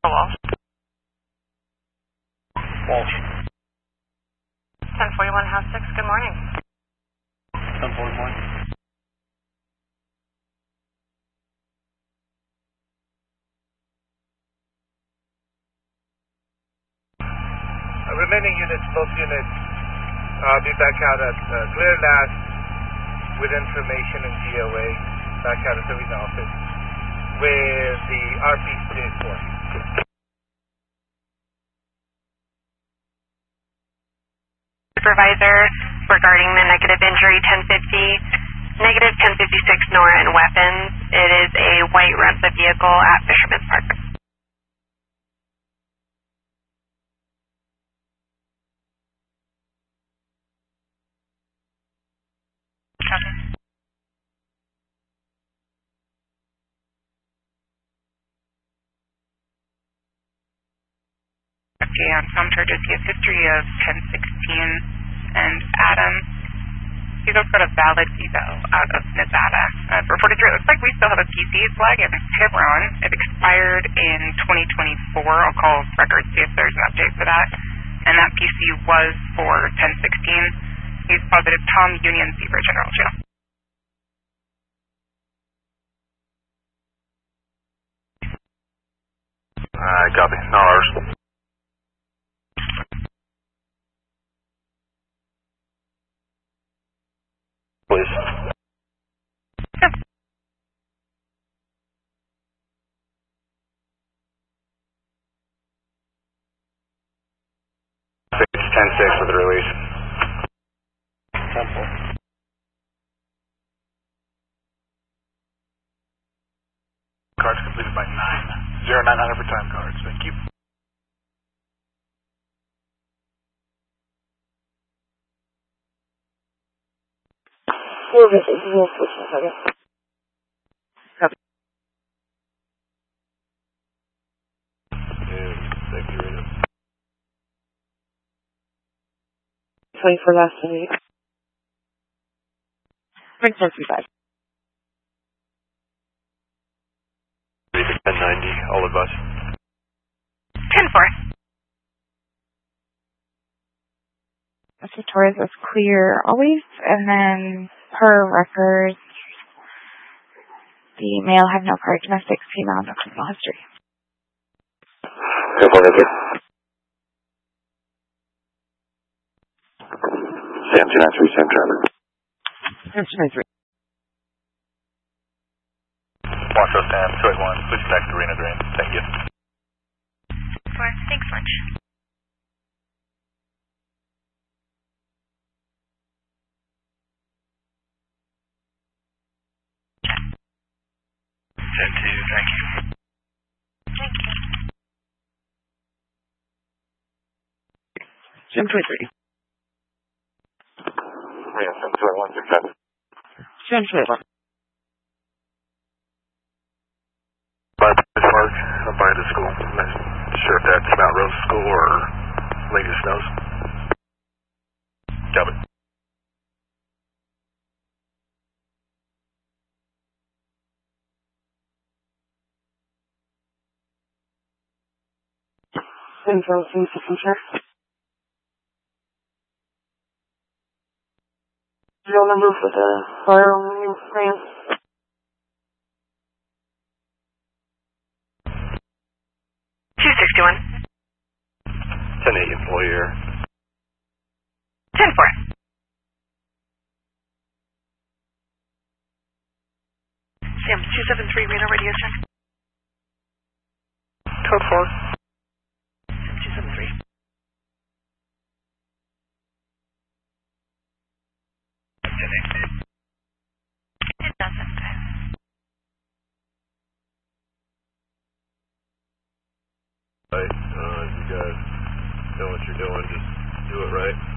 Walsh. Walsh. 1041 House 6, good morning. 1041. Remaining units, both units, be back out at clear last with information and GOA, back out at the arena office with the RP State Force. Supervisor regarding the negative injury 1050, negative 1056 Nora and weapons. It is a white Remsa vehicle at Fisherman's Park. Okay, on some charges, he has history of 1016, and Adam, he's also got a valid VIVO out of Nevada. Reported through, it looks like we still have a PC flag at Hebron. It expired in 2024. I'll call records, see if there's an update for that. And that PC was for 1016. He's positive Tom Union Zebra General Jail. Copy. No ours. Please. Yep. 10-6 with the release. 10-4. Cards completed by 900 for time cards. Thank you. Copy. Thank you, Rita. 24 last week. 1035. 1090, all of us. 10-4. Mr. Torres was clear always, and then per records, the male had no prior domestics, female no criminal history. Sam 293, Sam Trevor. Sam 293. Washoe Sam 281, please connect to Arena Drain. Thank you. Thanks much. Thank you. Thank you. Sam 23. Yeah, Sam 281, 600. Sam 21. By the park, I'm by the school. I'm not sure if that's Mount Rose School or Lady Snows. Copy. Central Signature. Serial number for the firearm grant. 261. 10-8 employer. 10-4. Sam 273, radar radio check. Code 4. Sam 273. It doesn't. Right, you guys know what you're doing, just do it right.